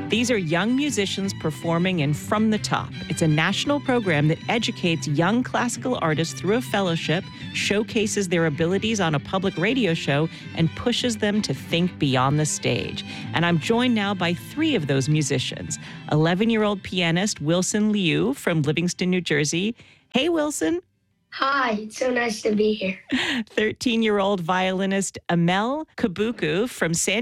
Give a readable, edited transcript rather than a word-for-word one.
These are young musicians performing in From the Top. It's a national program that educates young classical artists through a fellowship, showcases their abilities on a public radio show, and pushes them to think beyond the stage. And I'm joined now by three of those musicians. 11-year-old pianist Wilson Liu from Livingston, New Jersey. Hey, Wilson. Hi, it's so nice to be here. 13-year-old violinist Amel Kabuku from San